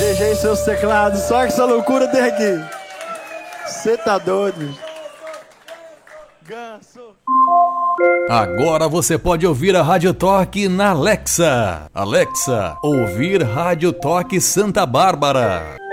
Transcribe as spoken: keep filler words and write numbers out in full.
G G e seus teclados, só que essa loucura tem aqui. Você tá doido? Ganso. Agora você pode ouvir a Rádio Toque na Alexa. Alexa, ouvir Rádio Toque Santa Bárbara.